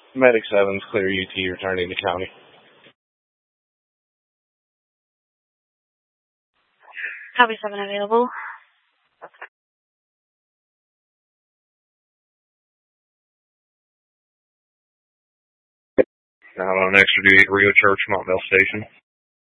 Medic 7's clear UT returning to county. Copy 7 available. Now on extra duty at Rio Church, Montville Station.